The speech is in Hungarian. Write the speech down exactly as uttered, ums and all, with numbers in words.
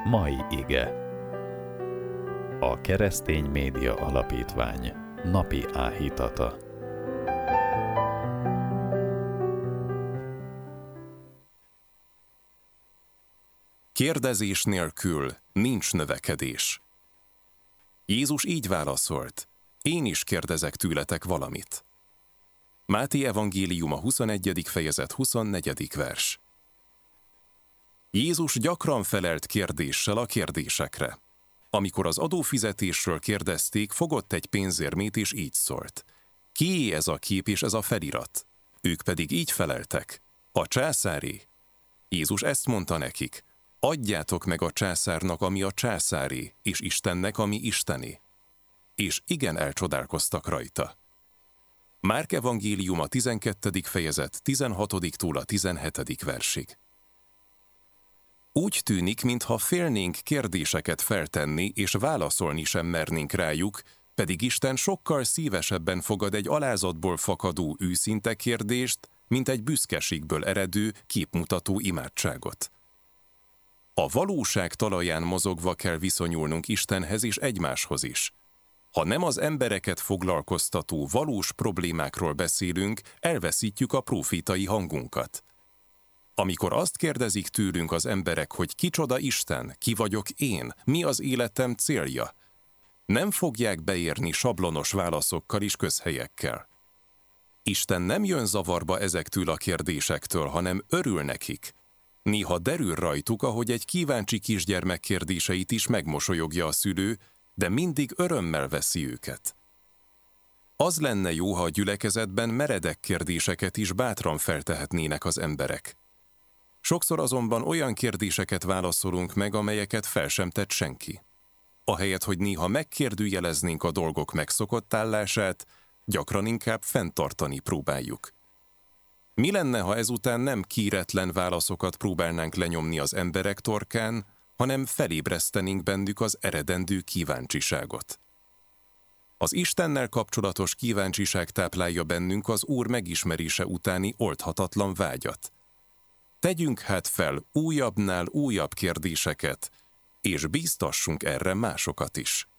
Mai ige. A Keresztény Média Alapítvány napi áhítata. Kérdezés nélkül nincs növekedés. Jézus így válaszolt: én is kérdezek tőletek valamit. Máté evangéliuma huszonegyedik fejezet huszonnegyedik vers. Jézus gyakran felelt kérdéssel a kérdésekre. Amikor az adófizetésről kérdezték, fogott egy pénzérmét és így szólt: kié ez a kép és ez a felirat? Ők pedig így feleltek: a császáré. Jézus ezt mondta nekik: adjátok meg a császárnak, ami a császáré, és Istennek, ami Istené. És igen elcsodálkoztak rajta. Márk evangéliuma tizenkettedik fejezet tizenhatodik-tól a tizenhetedik versig. Úgy tűnik, mintha félnénk kérdéseket feltenni, és válaszolni sem mernénk rájuk, pedig Isten sokkal szívesebben fogad egy alázatból fakadó őszinte kérdést, mint egy büszkeségből eredő, képmutató imádságot. A valóság talaján mozogva kell viszonyulnunk Istenhez és egymáshoz is. Ha nem az embereket foglalkoztató valós problémákról beszélünk, elveszítjük a prófétai hangunkat. Amikor azt kérdezik tőlünk az emberek, hogy kicsoda Isten, ki vagyok én, mi az életem célja, nem fogják beérni sablonos válaszokkal és közhelyekkel. Isten nem jön zavarba ezektől a kérdésektől, hanem örül nekik. Néha derül rajtuk, ahogy egy kíváncsi kisgyermek kérdéseit is megmosolyogja a szülő, de mindig örömmel veszi őket. Az lenne jó, ha a gyülekezetben meredek kérdéseket is bátran feltehetnének az emberek. Sokszor azonban olyan kérdéseket válaszolunk meg, amelyeket fel sem tett senki. Ahelyett, hogy néha megkérdőjeleznénk a dolgok megszokott állását, gyakran inkább fenntartani próbáljuk. Mi lenne, ha ezután nem kíretlen válaszokat próbálnánk lenyomni az emberek torkán, hanem felébresztenénk bennük az eredendő kíváncsiságot? Az Istennel kapcsolatos kíváncsiság táplálja bennünk az Úr megismerése utáni oldhatatlan vágyat. Tegyünk hát fel újabbnál újabb kérdéseket, és bíztassunk erre másokat is.